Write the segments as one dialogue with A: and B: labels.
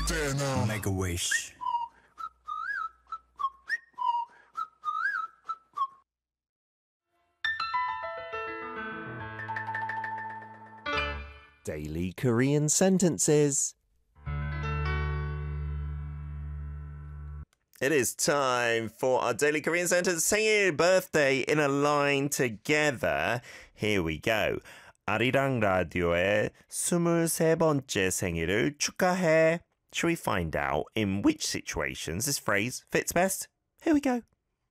A: there now.
B: Make a wish.
C: Daily Korean sentences. It is time for our daily Korean sentence. 생일, birthday in a line together. Here we go. 아리랑 라디오의 23번째 생일을 축하해. Shall we find out in which situations this phrase fits best? Here we go.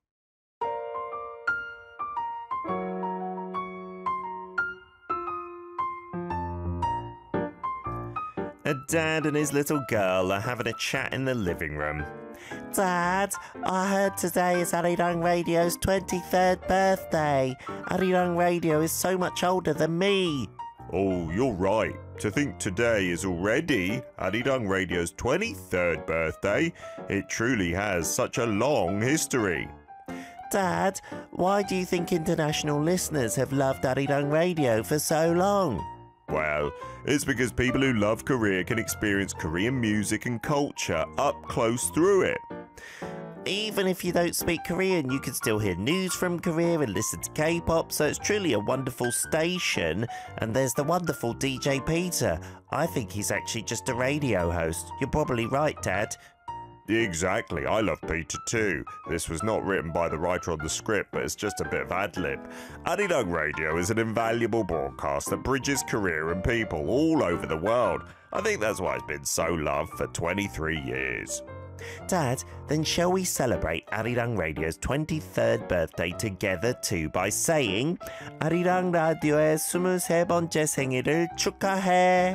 C: A dad and his little girl are having a chat in the living room. Dad, I heard today is Arirang Radio's 23rd birthday. Arirang Radio is so much older than me. Oh, you're right. To think today is already Arirang Radio's 23rd birthday. It truly has such a long history. Dad, why do you think international listeners have loved Arirang Radio for so long? Well, it's because people who love Korea can experience Korean music and culture up close through it. Even if you don't speak Korean, you can still hear news from Korea and listen to K-pop, so it's truly a wonderful station. And there's the wonderful DJ Peter. I think he's actually just a radio host. You're probably right, Dad. Exactly, I love Peter too. This was not written by the writer on the script, but it's just a bit of ad-lib. Arirang Radio is an invaluable broadcast that bridges Korea and people all over the world. I think that's why it's been so loved for 23 years. Dad, then shall we celebrate Arirang Radio's 23rd birthday together too by saying 아리랑 라디오의 23번째 생일을 축하해.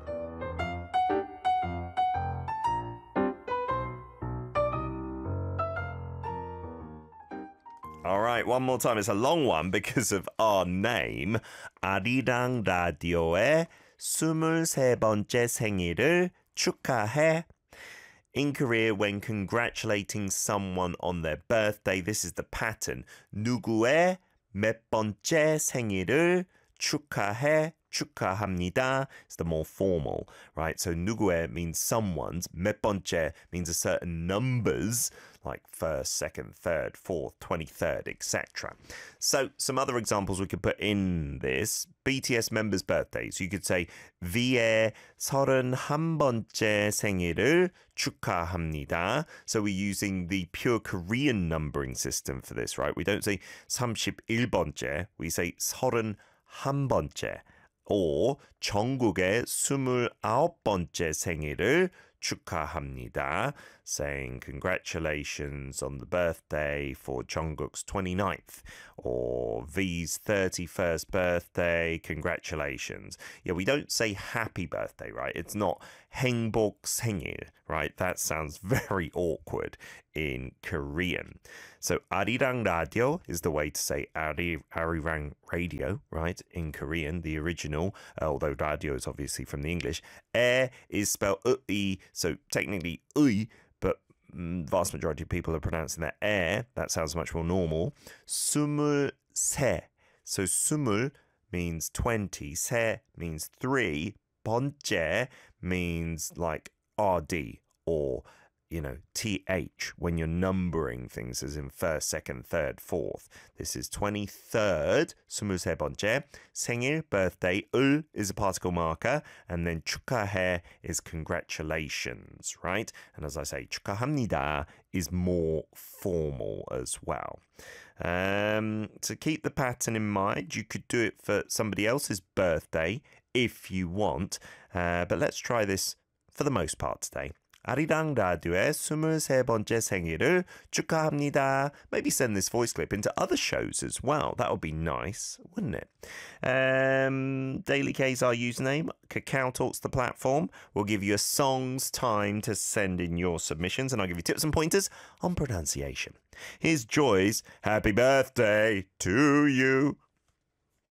C: All right, one more time. It's a long one because of our name. 아리랑 라디오의 23번째 생일을 축하해. In Korea, when congratulating someone on their birthday, this is the pattern. 누구의 몇 번째 생일을 축하해. 축하합니다. It's the more formal, right? So 누구의 means someone's. 몇 번째 means a certain numbers, like first, second, third, fourth, 23rd, etc. So some other examples we could put in this. BTS members' birthdays. You could say V의 31번째 생일을 축하합니다. So we're using the pure Korean numbering system for this, right? We don't say 31번째. We say 31번째. Or 정국의 29번째 생일을 축하합니다, saying congratulations on the birthday for Jungkook's 29th, or V's 31st birthday, congratulations. Yeah, we don't say happy birthday, right? It's not 행복 생일, right? That sounds very awkward in Korean. So Arirang Radio is the way to say Arirang Radio, right? In Korean, the original, although radio is obviously from the English. Is spelled ui, so technically ui, but vast majority of people are pronouncing that that sounds much more normal. 스물세, so 스물 means 20, 세 means 3, 번째 means like RD or TH when you're numbering things as in first, second, third, fourth. This is 23rd, 23번째. 생일, birthday, 을 is a particle marker, and then 축하해 is congratulations, right? And as I say, 축하합니다 is more formal as well. To keep the pattern in mind, you could do it for somebody else's birthday if you want, but let's try this for the most part today. 아리랑 라디오의 23번째 생일을 축하합니다. Maybe send this voice clip into other shows as well. That would be nice, wouldn't it? Daily K's our username. Kakao Talk's the platform. We'll give you a song's time to send in your submissions, and I'll give you tips and pointers on pronunciation. Here's Joy's Happy Birthday to You.